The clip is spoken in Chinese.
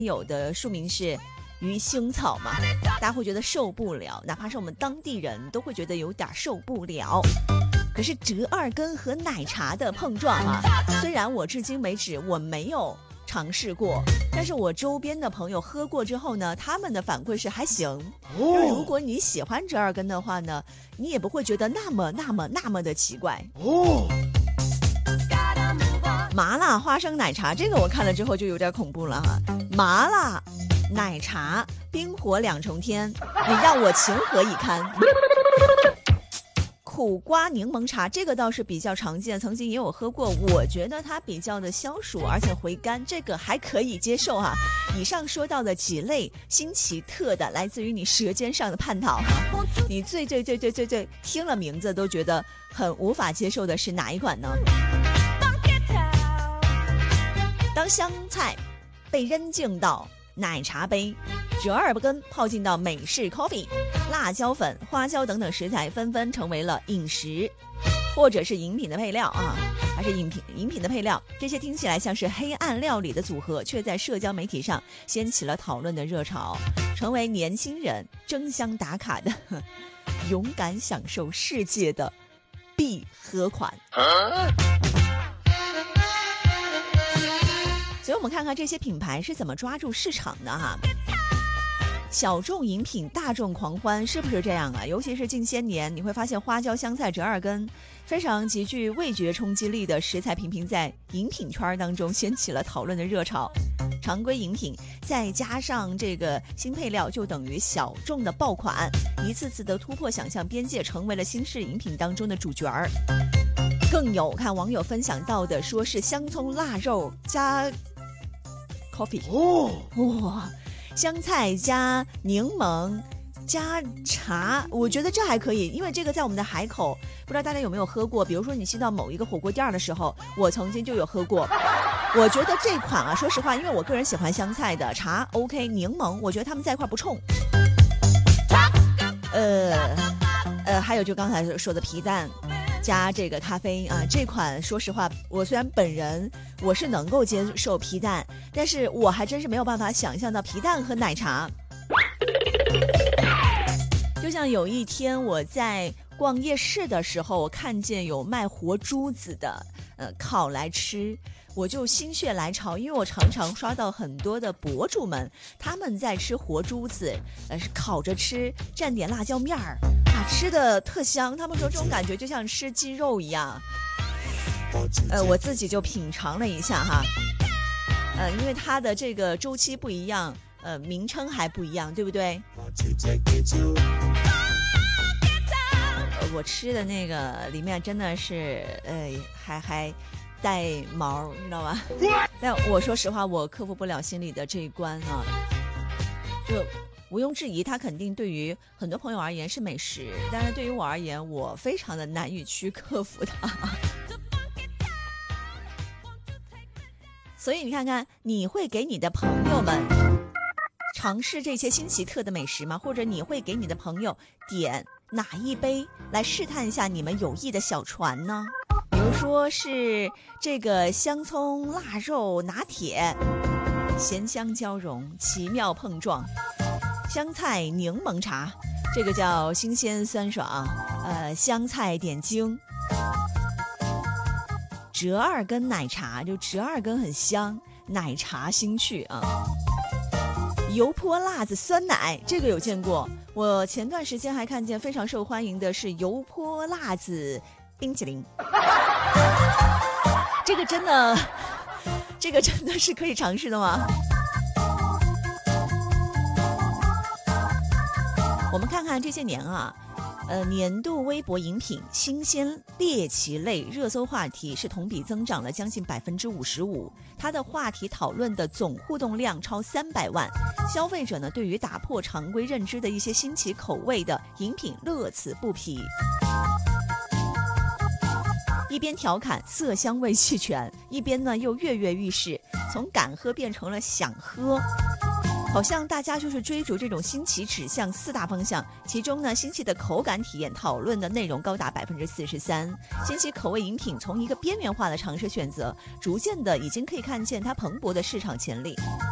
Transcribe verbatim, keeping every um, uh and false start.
有的书名是鱼腥草嘛，大家会觉得受不了，哪怕是我们当地人都会觉得有点受不了。可是折耳根和奶茶的碰撞啊，虽然我至今为止我没有尝试过，但是我周边的朋友喝过之后呢，他们的反馈是还行。哦，如果你喜欢折耳根的话呢，你也不会觉得那么那么那么的奇怪。哦，麻辣花生奶茶这个我看了之后就有点恐怖了哈，麻辣奶茶冰火两重天，你让我情何以堪。苦瓜柠檬茶这个倒是比较常见，曾经也有喝过，我觉得它比较的消暑而且回甘，这个还可以接受哈。以上说到的几类新奇特的来自于你舌尖上的叛逃哈，你最最最最最最听了名字都觉得很无法接受的是哪一款呢？当香菜被扔进到奶茶杯，折耳根泡进到美式 coffee， 辣椒粉、花椒等等食材纷纷成为了饮食或者是饮品的配料啊，还是饮品饮品的配料，这些听起来像是黑暗料理的组合，却在社交媒体上掀起了讨论的热潮，成为年轻人争相打卡的勇敢享受世界的必喝款。啊，所以我们看看这些品牌是怎么抓住市场的哈。小众饮品大众狂欢，是不是这样啊？尤其是近些年，你会发现花椒、香菜、折耳根非常极具味觉冲击力的食材频频在饮品圈当中掀起了讨论的热潮。常规饮品再加上这个新配料，就等于小众的爆款，一次次的突破想象边界，成为了新式饮品当中的主角儿。更有看网友分享到的，说是香葱腊肉加 coffee 哦，哇，香菜加柠檬加茶，我觉得这还可以，因为这个在我们的海口，不知道大家有没有喝过，比如说你去到某一个火锅店的时候，我曾经就有喝过。我觉得这款啊，说实话，因为我个人喜欢香菜的茶 OK， 柠檬我觉得他们在一块不冲。呃呃，还有就刚才说的皮蛋加这个咖啡啊，这款说实话，我虽然本人我是能够接受皮蛋，但是我还真是没有办法想象到皮蛋和奶茶。就像有一天我在逛夜市的时候，我看见有卖活珠子的，呃，烤来吃，我就心血来潮，因为我常常刷到很多的博主们，他们在吃活珠子，呃，是烤着吃，蘸点辣椒面儿，啊，吃的特香。他们说这种感觉就像吃鸡肉一样。呃，我自己就品尝了一下哈，呃，因为它的这个周期不一样，呃，名称还不一样，对不对？我吃的那个里面真的是，呃，还还带毛，你知道吧？但我说实话，我克服不了心里的这一关啊。就毋庸置疑，它肯定对于很多朋友而言是美食，但是对于我而言，我非常的难以去克服它。所以你看看，你会给你的朋友们尝试这些新奇特的美食吗？或者你会给你的朋友点哪一杯来试探一下你们友谊的小船呢？比如说是这个香葱腊肉拿铁，咸香交融，奇妙碰撞；香菜柠檬茶，这个叫新鲜酸爽，呃，香菜点睛；折耳根奶茶，就折耳根很香，奶茶新趣啊。油泼辣子酸奶，这个有见过，我前段时间还看见非常受欢迎的是油泼辣子冰淇淋。这个真的这个真的是可以尝试的吗？我们看看这些年啊，呃，年度微博饮品新鲜猎奇类热搜话题是同比增长了将近百分之五十五，它的话题讨论的总互动量超三百万，消费者呢对于打破常规认知的一些新奇口味的饮品乐此不疲。一边调侃色香味齐全，一边呢又跃跃欲试，从敢喝变成了想喝。好像大家就是追逐这种新奇，指向四大方向，其中呢新奇的口感体验讨论的内容高达百分之四十三。新奇口味饮品从一个边缘化的尝试选择，逐渐的已经可以看见它蓬勃的市场潜力。